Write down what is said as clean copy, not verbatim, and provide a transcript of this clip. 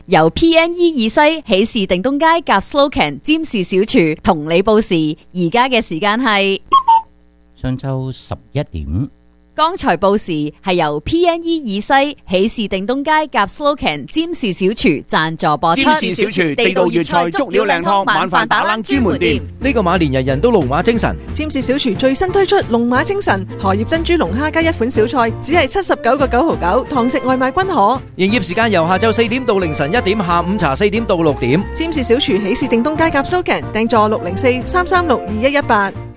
由 PNE 二西喜事定東街夾 Slocan 占士小廚同你報時，而家嘅時間係上晝11點。 剛才報時係由 PNE 二西喜事定東街夾 Slocan 占士小廚贊助播出。 占士小廚地道粵菜足料靚湯，晚飯打冷專門店。 呢個馬年人人都龍馬精神。 占士小廚最新推出龍馬精神荷葉珍珠龍蝦加一款小菜，只係79個9毫9，堂食外賣均可。 營業時間由下晝4點到凌晨1點，下午茶4點到6點。 占士小廚喜事定東街夾 Slocan，訂座604-336-2118。